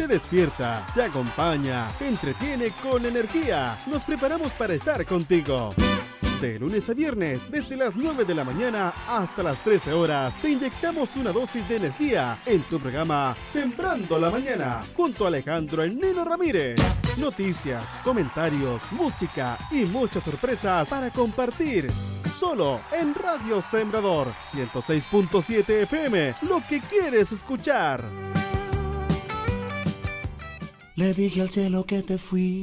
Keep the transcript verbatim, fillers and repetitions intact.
te despierta, te acompaña, te entretiene con energía. Nos preparamos para estar contigo. De lunes a viernes, desde las nueve de la mañana hasta las trece horas, te inyectamos una dosis de energía en tu programa Sembrando la Mañana, junto a Alejandro El Nino Ramírez. Noticias, comentarios, música y muchas sorpresas para compartir. Solo en Radio Sembrador ciento seis punto siete F M, lo que quieres escuchar. Le dije al cielo que te fui.